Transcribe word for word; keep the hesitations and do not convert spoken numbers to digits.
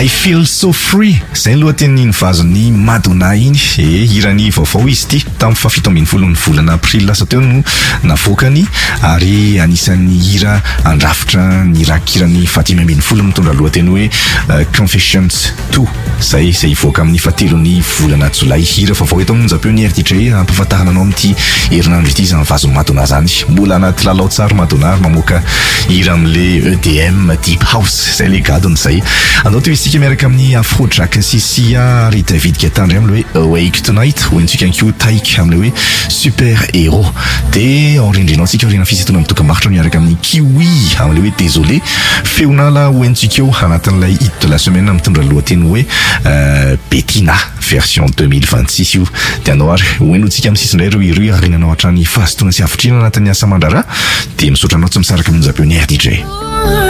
I feel so free. Zay lohaten'ny vazony Madonna iny. E hirany vaovao izy ity tamin'ny fahafito ambin'ny folo ny volana april lasa teo no navoakany ary anisan'ny hira andrafitra ny rakirany fatimy ambin'ny folo mitondra lohateny hoe uh, Confessions two. Zay zay ivoaka amin'ny fatelon'ny volana Jolay. Hira vaovao eto amin'ny Japon-y R D J ampahafantarana anao amin'ity herinandro ity izany vazony Madonna zany. Mbola anaty lalao tsara Madonna mamoaka hira amin'le E D M Deep House zay le gadony zay. Andao teo isika miaraka amin'ny Afrojack Sisia ary David Guetta ndray amin'le hoe Awake Tonight hoentsika anko Taik amin'le hoe Super Héros. De aorindrinao tsika aorina fisitona amin'ny tokambarotra miaraka amin'ny Kiwi amin'le hoe Désolé. Feonala hoentsika eo anatin'ilay hit de la semaine mitondra lohateny hoe uh, Bettina version deux mille vingt-six io. De anao ary hoenotsika amin'ny sisindray ireo ireo arinanao hatrany fahasotoana sy avitrina anatin'ny asa mandrara de misaotra anao tsy misaraka amin'ny Japon-y R D J.